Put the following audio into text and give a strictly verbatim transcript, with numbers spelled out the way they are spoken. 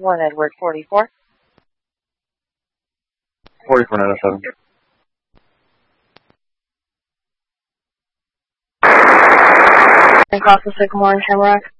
one Edward forty-four. forty-four nine oh seven. And cross the Sycamore and Shamrock.